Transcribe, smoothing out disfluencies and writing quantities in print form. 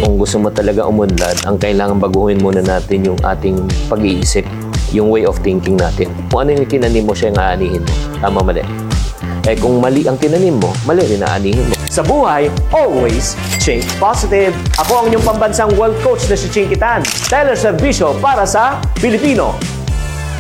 Kung gusto mo talaga umunlad, ang kailangan baguhin muna natin yung ating pag-iisip, yung way of thinking natin. Kung ano yung tinanim mo, siya yung aanihin mo. Tama, mali. Kung mali ang tinanim mo, mali rin aanihin mo. Sa buhay, always think positive. Ako ang inyong pambansang world coach na si Chinky Tan. Teller Servisyo para sa Pilipino.